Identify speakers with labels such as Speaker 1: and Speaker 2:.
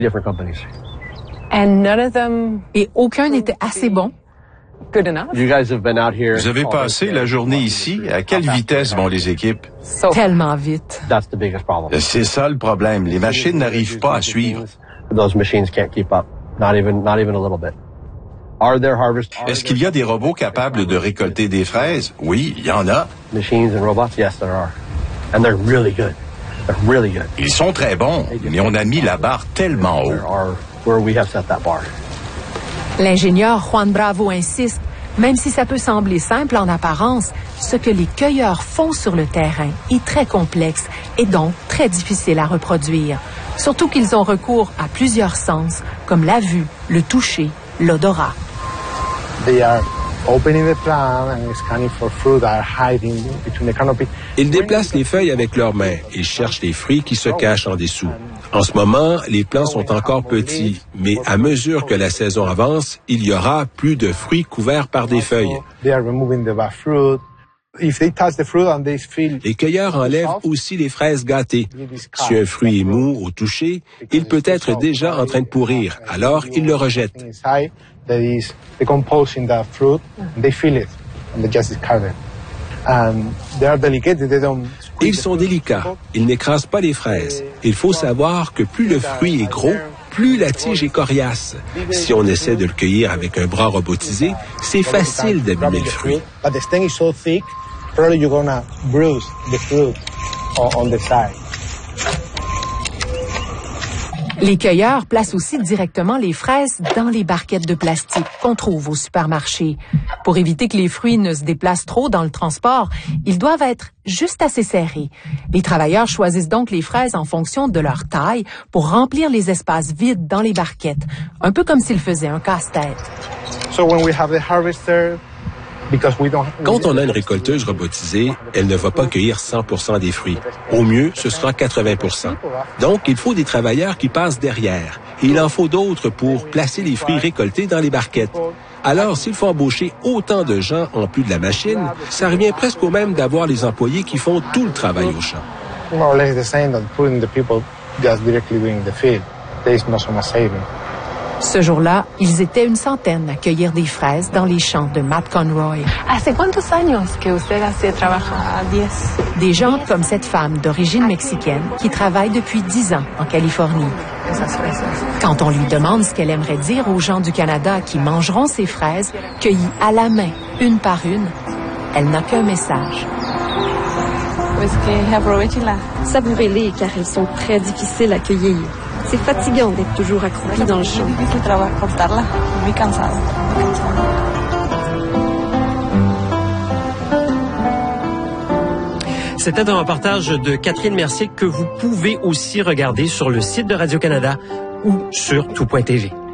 Speaker 1: different companies.
Speaker 2: And none of them
Speaker 3: Et aucun n'était assez bon.
Speaker 2: good enough.
Speaker 1: You guys have been out here.
Speaker 4: Vous avez passé la journée ici. À quelle vitesse vont les équipes?
Speaker 2: So
Speaker 3: Tellement vite.
Speaker 1: That's the biggest problem.
Speaker 4: C'est ça le problème. Les machines n'arrivent pas à suivre.
Speaker 1: Those machines can't keep up. Not even a little bit. Are there harvesters?
Speaker 4: Est-ce qu'il y a des robots capables de récolter des fraises? Oui, il y en a.
Speaker 1: Machines and robots? Yes, there are. And they're really good. They're really good.
Speaker 4: Ils sont très bons, mais on a mis la barre tellement haut.
Speaker 1: There are where we have set that bar.
Speaker 3: L'ingénieur Juan Bravo insiste, même si ça peut sembler simple en apparence, ce que les cueilleurs font sur le terrain est très complexe et donc très difficile à reproduire. Surtout qu'ils ont recours à plusieurs sens, comme la vue, le toucher, l'odorat.
Speaker 5: They are opening the plant and scanning for fruit that are hiding between the canopy.
Speaker 6: Ils déplacent les feuilles avec leurs mains et cherchent les fruits qui se cachent en dessous. En ce moment, les plants sont encore petits, mais à mesure que la saison avance, il y aura plus de fruits couverts par des feuilles.
Speaker 5: They are removing the bad fruit. If they touch the fruit and they feel
Speaker 6: Les cueilleurs enlèvent aussi les fraises gâtées. Si un fruit est mou au toucher, il peut être déjà en train de pourrir, alors ils le rejettent.
Speaker 5: inside, that is decomposing the fruit, and they feel it, and they just discard it. And they are delicate, they don't
Speaker 6: Ils sont délicats, ils n'écrasent pas les fraises. Il faut savoir que plus le fruit est gros, plus la tige est coriace. Si on essaie de le cueillir avec un bras robotisé, c'est facile d'abîmer le fruit.
Speaker 5: But the stem is so thick, probably you're gonna bruise the fruit on the side.
Speaker 3: Les cueilleurs placent aussi directement les fraises dans les barquettes de plastique qu'on trouve au supermarché. Pour éviter que les fruits ne se déplacent trop dans le transport, ils doivent être juste assez serrés. Les travailleurs choisissent donc les fraises en fonction de leur taille pour remplir les espaces vides dans les barquettes, un peu comme s'ils faisaient un casse-tête.
Speaker 5: So when we have the harvester, because we don't...
Speaker 6: Quand on a une récolteuse robotisée, elle ne va pas cueillir 100% des fruits. Au mieux, ce sera 80%. Donc, il faut des travailleurs qui passent derrière. Et il en faut d'autres pour placer les fruits récoltés dans les barquettes. Alors, s'il faut embaucher autant de gens en plus de la machine, ça revient presque au même d'avoir les employés qui font tout le travail au champ.
Speaker 5: More or less the same that putting the people just directly doing the field. There is not so much saving.
Speaker 3: Ce jour-là, ils étaient une centaine à cueillir des fraises dans les champs de Matt Conroy.
Speaker 2: ¿Hace cuántos años que usted hace trabajo? 10.
Speaker 3: Des gens comme cette femme d'origine mexicaine qui travaille depuis 10 ans en Californie. Quand on lui demande ce qu'elle aimerait dire aux gens du Canada qui mangeront ces fraises, cueillies à la main, une par une, elle n'a qu'un message.
Speaker 7: Savourez-les car elles sont très difficiles à cueillir. C'est fatigant d'être toujours accroupi dans le champ.
Speaker 8: C'était un reportage de Catherine Mercier que vous pouvez aussi regarder sur le site de Radio-Canada ou sur tout.tv.